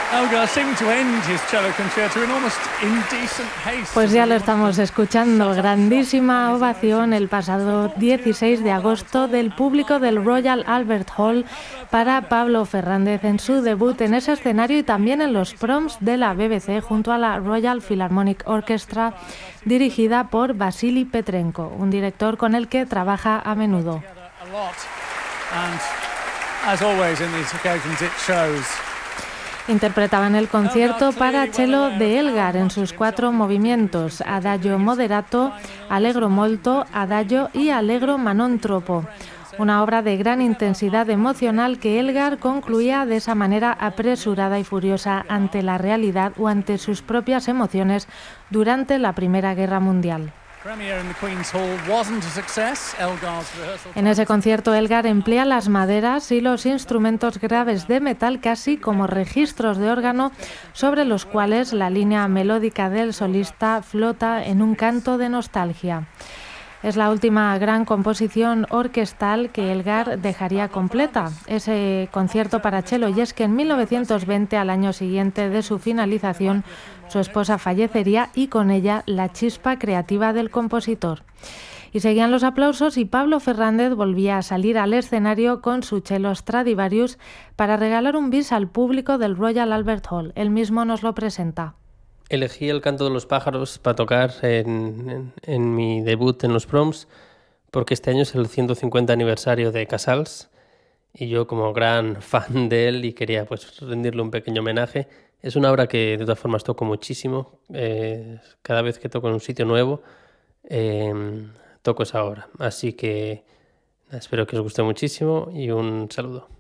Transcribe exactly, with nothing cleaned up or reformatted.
Elgar seemed to end his cello concerto in almost indecent haste. Pues ya lo estamos escuchando. Grandísima ovación el pasado dieciséis de agosto del público del Royal Albert Hall para Pablo Fernández en su debut en ese escenario y también en los proms de la B B C junto a la Royal Philharmonic Orchestra, dirigida por Vasily Petrenko, un director con el que trabaja a menudo. Interpretaban el concierto para cello de Elgar en sus cuatro movimientos: Adagio moderato, Allegro molto, Adagio y Allegro ma non troppo. Una obra de gran intensidad emocional que Elgar concluía de esa manera apresurada y furiosa ante la realidad o ante sus propias emociones durante la Primera Guerra Mundial. En ese concierto Elgar emplea las maderas y los instrumentos graves de metal casi como registros de órgano sobre los cuales la línea melódica del solista flota en un canto de nostalgia. Es la última gran composición orquestal que Elgar dejaría completa, ese concierto para cello, y es que en mil novecientos veinte, al año siguiente de su finalización, su esposa fallecería y con ella la chispa creativa del compositor. Y seguían los aplausos y Pablo Fernández volvía a salir al escenario con su cello Stradivarius para regalar un bis al público del Royal Albert Hall. Él mismo nos lo presenta. Elegí el canto de los pájaros para tocar en, en, en mi debut en los proms, porque este año es el ciento cincuenta aniversario de Casals y yo, como gran fan de él, y quería pues rendirle un pequeño homenaje. Es una obra que de todas formas toco muchísimo. Eh, cada vez que toco en un sitio nuevo eh, toco esa obra, así que espero que os guste muchísimo y un saludo.